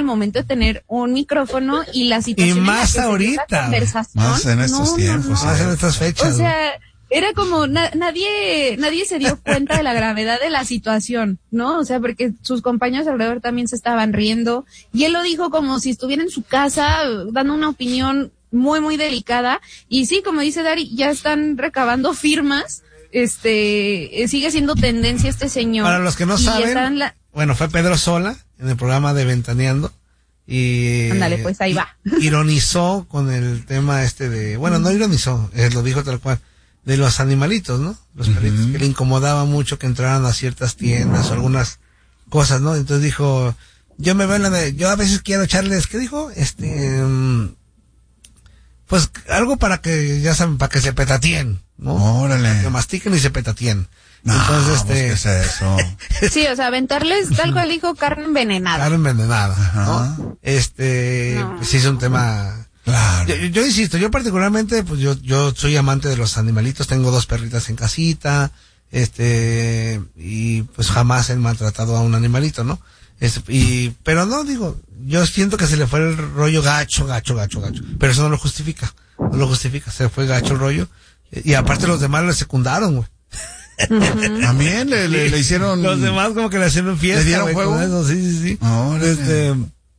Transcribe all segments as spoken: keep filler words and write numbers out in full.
momento de tener un micrófono y la situación. Y más en la que ahorita. Más en estos no, tiempos. No, no. Más en estas fechas. O sea, era como na- nadie nadie se dio cuenta de la gravedad de la situación, ¿no? O sea, porque sus compañeros alrededor también se estaban riendo y él lo dijo como si estuviera en su casa dando una opinión muy muy delicada y sí, como dice Dari, ya están recabando firmas. Este, eh, sigue siendo tendencia este señor. Para los que no saben, la... bueno, fue Pedro Sola en el programa de Ventaneando y ándale, pues ahí va. Ironizó con el tema este de, bueno, no ironizó, eh, lo dijo tal cual, de los animalitos, ¿no? Los uh-huh. perritos, que le incomodaba mucho que entraran a ciertas tiendas o algunas cosas, ¿no? Entonces dijo, yo me veo en la de, yo a veces quiero echarles, ¿qué dijo? Este, um, pues algo para que, ya saben, para que se petatíen, ¿no? Órale. Para que mastiquen y se petatíen. No, entonces, este... ¿qué es eso? Sí, o sea, aventarles tal cual dijo carne envenenada. Carne envenenada, Ajá. ¿no? Este, no. Pues sí es un tema... Claro. Yo, yo insisto, yo particularmente, pues yo, yo soy amante de los animalitos, tengo dos perritas en casita, este, y pues jamás he maltratado a un animalito, ¿no? Es, y, pero no, digo, yo siento que se le fue el rollo gacho, gacho, gacho, gacho, pero eso no lo justifica, no lo justifica, se fue gacho el rollo, y aparte los demás le secundaron, güey. Uh-huh. También le, le, le hicieron... Los demás como que le hicieron fiesta, ¿le dieron güey, juego? con eso, sí, sí, sí. Oh, este,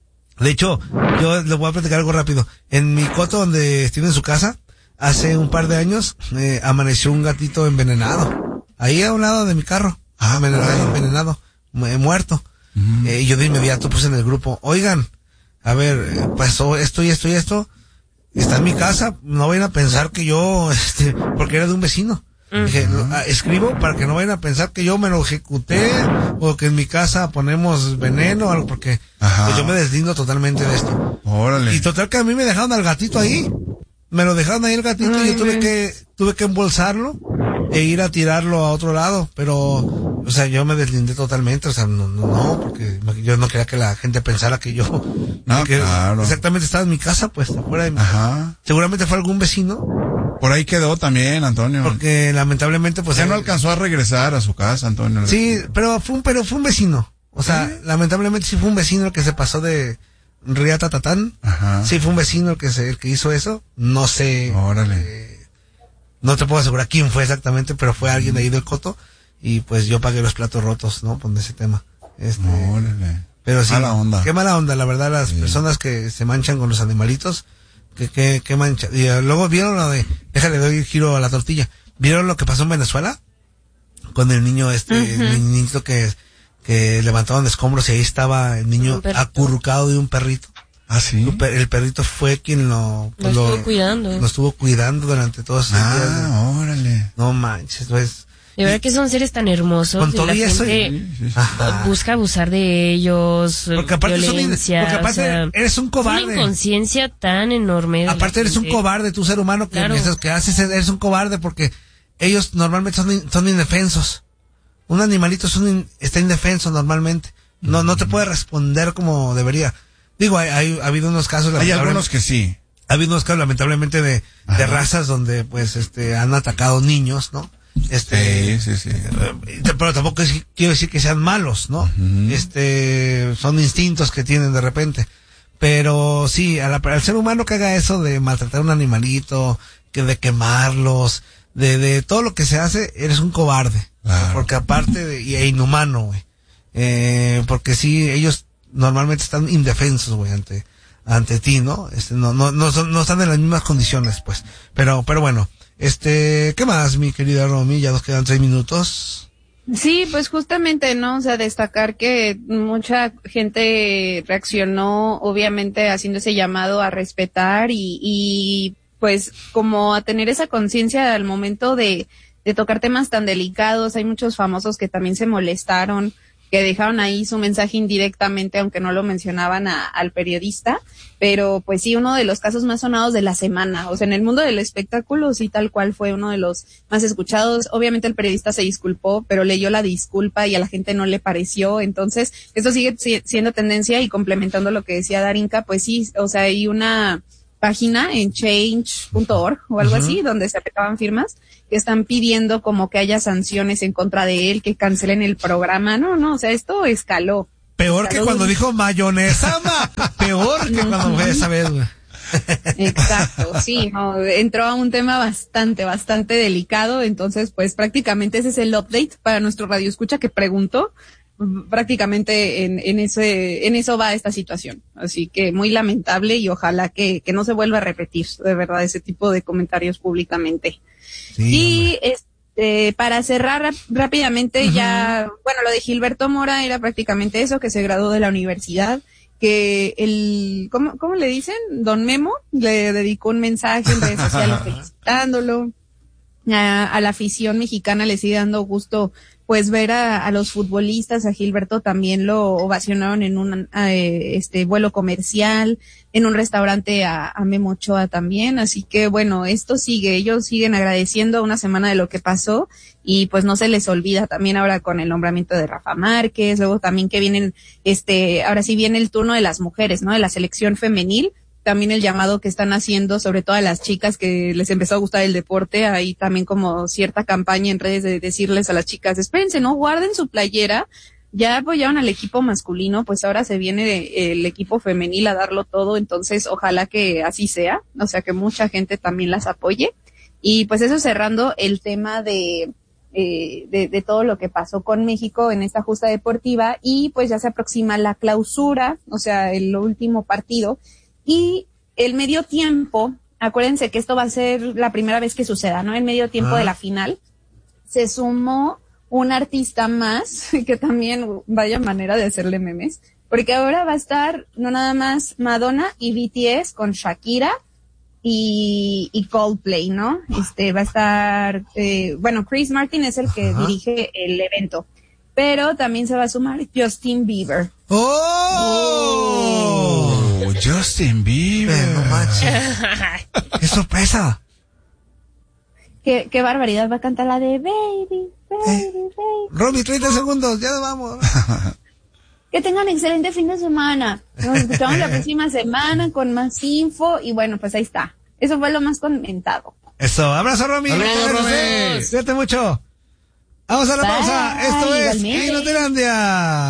de hecho, yo les voy a platicar algo rápido. En mi coto donde estuve en su casa, hace un par de años, eh, amaneció un gatito envenenado. Ahí a un lado de mi carro. Ah, envenenado, bueno. envenenado, eh, muerto. Uh-huh. Eh, y yo de inmediato puse en el grupo, oigan, a ver, eh, pasó esto y esto y esto. Está en mi casa, no vayan a pensar que yo, este, porque era de un vecino. Uh-huh. Dije, escribo para que no vayan a pensar que yo me lo ejecuté o que en mi casa ponemos veneno o algo, porque pues yo me deslindo totalmente de esto. Órale. Y total que a mí me dejaron al gatito ahí. Me lo dejaron ahí el gatito Ay, y yo tuve que, tuve que embolsarlo e ir a tirarlo a otro lado, pero, o sea, yo me deslindé totalmente, o sea, no, no, no porque yo no quería que la gente pensara que yo, no, que claro. exactamente estaba en mi casa, pues, afuera de mi Ajá. casa. Seguramente fue algún vecino. Por ahí quedó también, Antonio. Porque lamentablemente, pues. Ya no alcanzó a regresar a su casa, Antonio. Sí, pero fue un, pero fue un vecino. O sea, ¿sí? Lamentablemente sí fue un vecino el que se pasó de Riata Tatán. Ajá. Sí fue un vecino el que se, el que hizo eso. No sé. Órale. Eh, no te puedo asegurar quién fue exactamente, pero fue alguien de ahí del coto. Y pues yo pagué los platos rotos, ¿no? Con ese tema. Este. Órale. Pero sí. Mala onda. Qué mala onda, la verdad, las sí. personas que se manchan con los animalitos. Que, que, que mancha. Y uh, luego vieron lo de, déjale, doy giro a la tortilla. ¿Vieron lo que pasó en Venezuela? Con el niño este, uh-huh. el niñito que, que levantaron de escombros y ahí estaba el niño acurrucado de un perrito. Ah, sí. Per, el perrito fue quien lo, lo, lo estuvo cuidando. Lo estuvo cuidando durante todos esos ah, días. Ah, órale. No manches, pues. De verdad que son seres tan hermosos. Con todo y la eso gente y... sí, sí, sí. busca abusar de ellos, porque aparte violencia. Son, porque aparte o sea, eres un cobarde. Una inconsciencia tan enorme. Aparte eres un cobarde, tú ser humano que, claro. eso que haces, eres un cobarde porque ellos normalmente son, son indefensos. Un animalito son in, está indefenso normalmente. No, no te puede responder como debería. Digo, hay, hay ha habido unos casos. Hay algunos que sí. Ha habido unos casos lamentablemente de, de razas donde pues este han atacado niños, ¿no? Este, sí, sí, sí. Eh, pero tampoco es, quiero decir que sean malos, ¿no? Uh-huh. Este, son instintos que tienen de repente. Pero sí, a la, al ser humano que haga eso de maltratar a un animalito, que de quemarlos, de, de todo lo que se hace, eres un cobarde. Claro. Porque aparte de, y, e inhumano, güey. Eh, porque sí, ellos normalmente están indefensos, güey, ante, ante ti, ¿no? Este, no, no, no son, no están en las mismas condiciones, pues. Pero, pero bueno. Este, ¿qué más, mi querida Romy? Ya nos quedan tres minutos. Sí, pues justamente, ¿no? O sea, destacar que mucha gente reaccionó, obviamente, haciendo ese llamado a respetar y, y pues, como a tener esa conciencia al momento de, de tocar temas tan delicados. Hay muchos famosos que también se molestaron, que dejaron ahí su mensaje indirectamente, aunque no lo mencionaban a, al periodista, pero pues sí, uno de los casos más sonados de la semana, o sea, en el mundo del espectáculo sí tal cual fue uno de los más escuchados. Obviamente el periodista se disculpó, pero leyó la disculpa y a la gente no le pareció. Entonces esto sigue siendo tendencia, y complementando lo que decía Darinka, pues sí, o sea, hay una página en change punto org o algo uh-huh. así, donde se aplicaban firmas que están pidiendo como que haya sanciones en contra de él, que cancelen el programa. No, no, o sea, esto escaló. Peor escaló que cuando un... dijo mayonesa, ma. Peor que cuando fue esa vez, güey. Exacto, sí, no, entró a un tema bastante, bastante delicado, entonces pues prácticamente ese es el update para nuestro radio escucha que preguntó, prácticamente en, en ese, en eso va esta situación, así que muy lamentable y ojalá que, que no se vuelva a repetir, de verdad, ese tipo de comentarios públicamente. Sí, y este, para cerrar rap- rápidamente uh-huh. ya, bueno, lo de Gilberto Mora era prácticamente eso, que se graduó de la universidad, que el, ¿cómo, cómo le dicen? Don Memo le dedicó un mensaje en redes sociales felicitándolo. A, a la afición mexicana le sigue dando gusto pues ver a, a los futbolistas, a Gilberto también lo ovacionaron en un eh, este vuelo comercial, en un restaurante a, a Memo Ochoa también, así que bueno, esto sigue, ellos siguen agradeciendo a una semana de lo que pasó y pues no se les olvida también ahora con el nombramiento de Rafa Márquez, luego también que vienen, este, ahora sí viene el turno de las mujeres, ¿no? De la selección femenil, también el llamado que están haciendo, sobre todo a las chicas que les empezó a gustar el deporte, hay también como cierta campaña en redes de decirles a las chicas, espérense, no guarden su playera, ya apoyaron al equipo masculino, pues ahora se viene el equipo femenil a darlo todo, entonces ojalá que así sea, o sea que mucha gente también las apoye, y pues eso cerrando el tema de, eh, de, de todo lo que pasó con México en esta justa deportiva, y pues ya se aproxima la clausura, o sea el último partido, y el medio tiempo, acuérdense que esto va a ser la primera vez que suceda, ¿no? El medio tiempo ah. de la final, se sumó un artista más, que también vaya manera de hacerle memes, porque ahora va a estar no nada más Madonna y B T S con Shakira y, y Coldplay, ¿no? Este, va a estar, eh, bueno, Chris Martin es el que Ajá. dirige el evento, pero también se va a sumar Justin Bieber. ¡Oh! oh Justin Bieber. No manches. ¡Qué sorpresa! Qué, qué barbaridad, va a cantar la de Baby, Baby, eh. Baby. Romy, treinta segundos, ya nos vamos. Que tengan excelente fin de semana. Nos escuchamos la próxima semana con más info y bueno, pues ahí está. Eso fue lo más comentado. Eso, abrazo Romy. Abrazo Romy. Cuídate mucho. Vamos a la Bye. pausa. Esto es Inotelandia.